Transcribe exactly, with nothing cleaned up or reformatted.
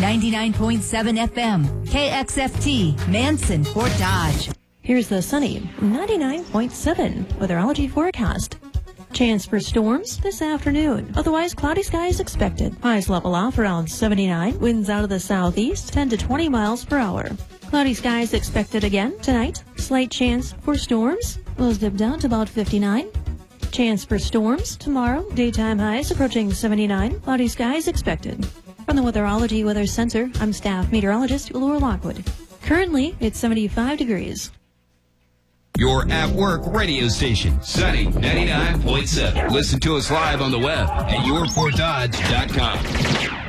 ninety-nine point seven F M, K X F T, Manson, Fort Dodge. Here's the sunny ninety-nine point seven weatherology forecast. Chance for storms this afternoon. Otherwise, cloudy skies expected. Highs level off around seventy-nine. Winds out of the southeast, ten to twenty miles per hour. Cloudy skies expected again tonight. Slight chance for storms. Lows dip down to about fifty-nine. Chance for storms tomorrow. Daytime highs approaching seventy-nine. Cloudy skies expected. From the Weatherology Weather Center, I'm staff meteorologist Laura Lockwood. Currently, it's seventy-five degrees. Your at-work radio station, Sunny ninety-nine point seven. Listen to us live on the web at your fort dodge dot com.